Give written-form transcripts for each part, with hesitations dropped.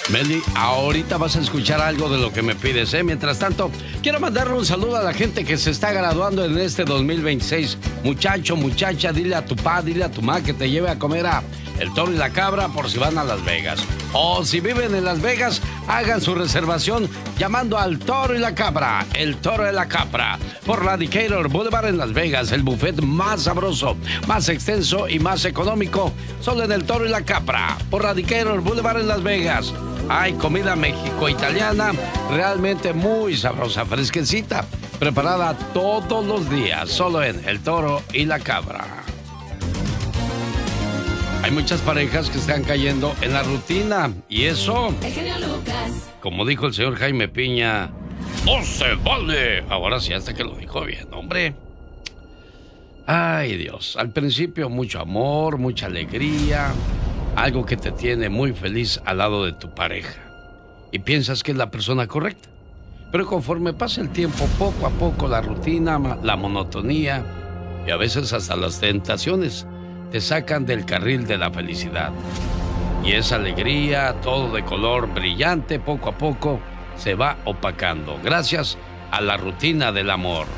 Meli, ahorita vas a escuchar algo de lo que me pides, ¿eh? Mientras tanto, quiero mandarle un saludo a la gente que se está graduando en este 2026. Muchacho, muchacha, dile a tu pa, dile a tu ma que te lleve a comer a El Toro y la Cabra por si van a Las Vegas. O si viven en Las Vegas, hagan su reservación llamando al Toro y la Cabra. El Toro y la Cabra, por la Decatur Boulevard en Las Vegas. El buffet más sabroso, más extenso y más económico. Solo en El Toro y la Cabra, por la Decatur Boulevard en Las Vegas. Hay comida mexico-italiana realmente muy sabrosa, fresquecita, preparada todos los días, solo en El Toro y la Cabra. Hay muchas parejas que están cayendo en la rutina y eso, como dijo el señor Jaime Piña, ¡no se vale! Ahora sí, hasta que lo dijo bien, hombre. Ay, Dios, al principio mucho amor, mucha alegría, algo que te tiene muy feliz al lado de tu pareja. Y piensas que es la persona correcta. Pero conforme pasa el tiempo, poco a poco la rutina, la monotonía y a veces hasta las tentaciones te sacan del carril de la felicidad. Y esa alegría, todo de color brillante, poco a poco se va opacando gracias a la rutina del amor.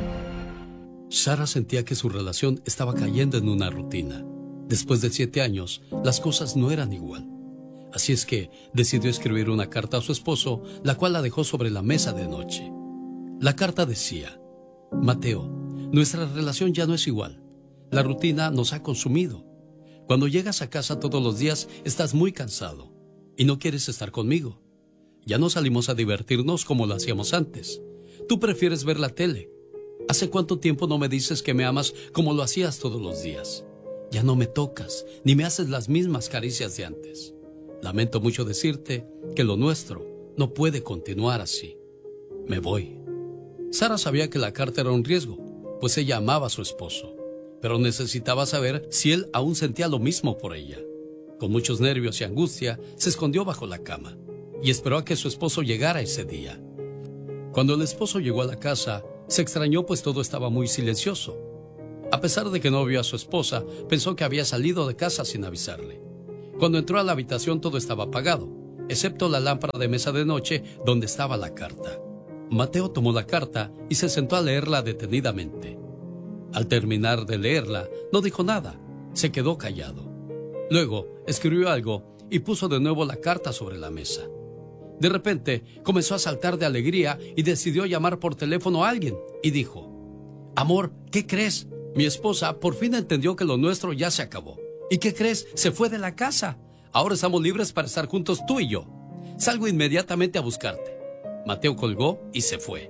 Sara sentía que su relación estaba cayendo en una rutina. Después de 7 años, las cosas no eran igual. Así es que decidió escribir una carta a su esposo, la cual la dejó sobre la mesa de noche. La carta decía: Mateo, nuestra relación ya no es igual. La rutina nos ha consumido. Cuando llegas a casa todos los días, estás muy cansado y no quieres estar conmigo. Ya no salimos a divertirnos como lo hacíamos antes. Tú prefieres ver la tele. ¿Hace cuánto tiempo no me dices que me amas como lo hacías todos los días? Ya no me tocas, ni me haces las mismas caricias de antes. Lamento mucho decirte que lo nuestro no puede continuar así. Me voy. Sara sabía que la carta era un riesgo, pues ella amaba a su esposo, pero necesitaba saber si él aún sentía lo mismo por ella. Con muchos nervios y angustia, se escondió bajo la cama y esperó a que su esposo llegara ese día. Cuando el esposo llegó a la casa, se extrañó pues todo estaba muy silencioso. A pesar de que no vio a su esposa, pensó que había salido de casa sin avisarle. Cuando entró a la habitación todo estaba apagado, excepto la lámpara de mesa de noche donde estaba la carta. Mateo tomó la carta y se sentó a leerla detenidamente. Al terminar de leerla, no dijo nada, se quedó callado. Luego escribió algo y puso de nuevo la carta sobre la mesa. De repente comenzó a saltar de alegría y decidió llamar por teléfono a alguien y dijo: Amor, ¿qué crees? Mi esposa por fin entendió que lo nuestro ya se acabó. ¿Y qué crees? Se fue de la casa. Ahora estamos libres para estar juntos tú y yo. Salgo inmediatamente a buscarte. Mateo colgó y se fue.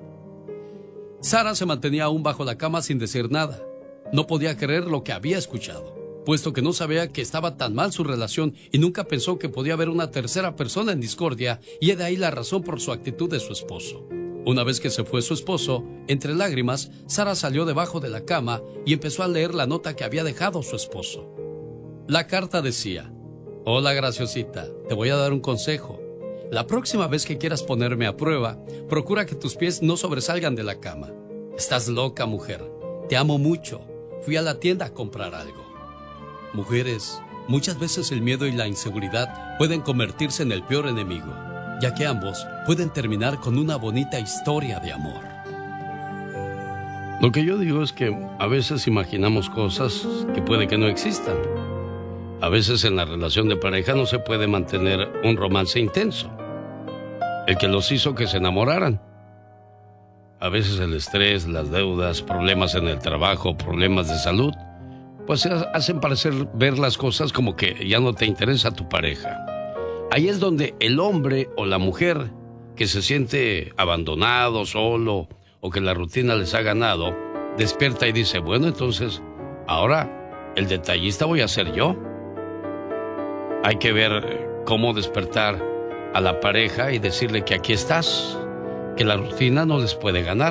Sara se mantenía aún bajo la cama sin decir nada. No podía creer lo que había escuchado, puesto que no sabía que estaba tan mal su relación y nunca pensó que podía haber una tercera persona en discordia, y de ahí la razón por su actitud de su esposo. Una vez que se fue su esposo, entre lágrimas, Sara salió debajo de la cama y empezó a leer la nota que había dejado su esposo. La carta decía: Hola, graciosita, te voy a dar un consejo. La próxima vez que quieras ponerme a prueba, procura que tus pies no sobresalgan de la cama. Estás loca, mujer. Te amo mucho. Fui a la tienda a comprar algo. Mujeres, muchas veces el miedo y la inseguridad pueden convertirse en el peor enemigo, ya que ambos pueden terminar con una bonita historia de amor. Lo que yo digo es que a veces imaginamos cosas que puede que no existan. A veces en la relación de pareja no se puede mantener un romance intenso, el que los hizo que se enamoraran. A veces el estrés, las deudas, problemas en el trabajo, problemas de salud, pues hacen parecer ver las cosas como que ya no te interesa tu pareja. Ahí es donde el hombre o la mujer que se siente abandonado, solo, o que la rutina les ha ganado, despierta y dice: bueno, entonces, ahora el detallista voy a ser yo. Hay que ver cómo despertar a la pareja y decirle que aquí estás, que la rutina no les puede ganar.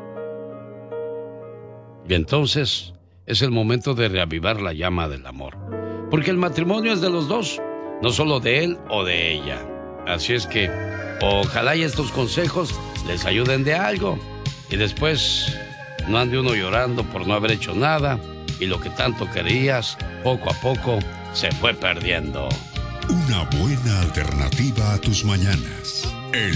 Y entonces es el momento de reavivar la llama del amor, porque el matrimonio es de los dos, no solo de él o de ella. Así es que ojalá y estos consejos les ayuden de algo, y después no ande uno llorando por no haber hecho nada, y lo que tanto querías poco a poco se fue perdiendo. Una buena alternativa a tus mañanas.